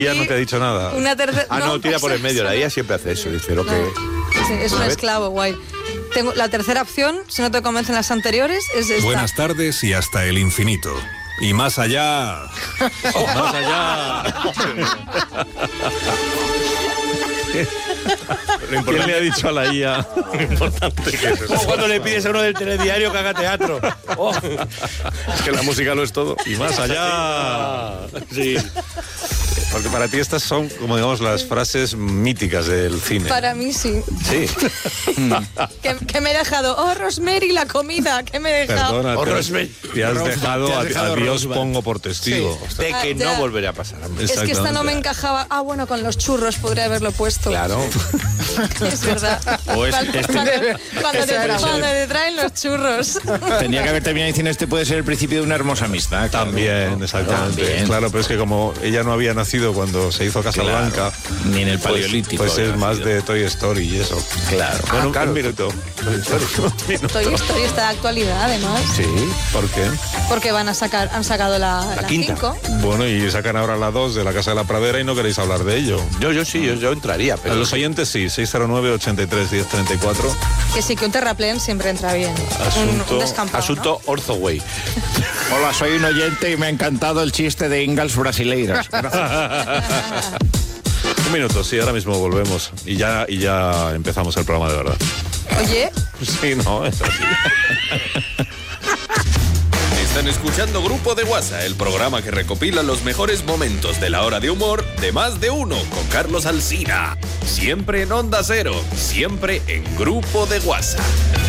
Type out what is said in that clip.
Ya no te ha dicho nada. Una tercera. No, tira por el medio. La IA siempre hace eso. Dice lo que... Sí, es un esclavo, guay. Tengo la tercera opción, si no te convencen las anteriores, es esta. Buenas tardes y hasta el infinito. Y más allá. Más allá. ¿Quién le ha dicho a la IA? Lo importante que es eso. Como cuando le pides a uno del telediario que haga teatro. Oh. Es que la música lo es todo. Y más allá. Sí. Porque para ti estas son, como digamos, las frases míticas del cine. Para mí sí. Sí. que me he dejado, Rosemary, la comida, que me he dejado. Perdona, Rosemary. te has dejado, a Dios Rosebud. pongo por testigo. De que no volverá a pasar. Es que esta no me encajaba. Bueno, con los churros podría haberlo puesto. Claro. Es verdad. O es- Cuando te traen los churros. Tenía que haber terminado diciendo este puede ser el principio de una hermosa amistad. claro. También, exactamente. También. Claro, pero es que como ella no había nacido cuando se hizo Casablanca, Ni en el pues, paleolítico. pues es había más nacido. de Toy Story y eso. Claro. Bueno, claro. un minuto. Toy Story está de actualidad, además. Sí, ¿por qué? Porque han sacado la quinta. 5. Bueno, y sacan ahora la 2 de la Casa de la Pradera y no queréis hablar de ello. Yo sí, yo entraría. A Pero los oyentes sí, 609-83-1034. Que sí, que un terraplén siempre entra bien. Asunto- un descampado, Asunto Orzoway. Hola, soy un oyente y me ha encantado el chiste de Ingalls Brasileiras. Un minuto, sí, ahora mismo volvemos. Y ya empezamos el programa de verdad. ¿no? Oye, Sí, no, es así. Están escuchando Grupo de WhatsApp, el programa que recopila los mejores momentos de la hora de humor de Más de Uno con Carlos Alsina. Siempre en Onda Cero, siempre en Grupo de WhatsApp.